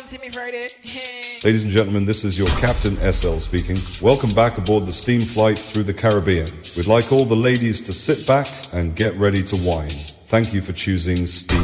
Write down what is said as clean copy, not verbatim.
see me Friday. Ladies and gentlemen, this is your Captain SL speaking. Welcome back aboard the steam flight through the Caribbean. We'd like all the ladies to sit back and get ready to wine. Thank you for choosing Steam.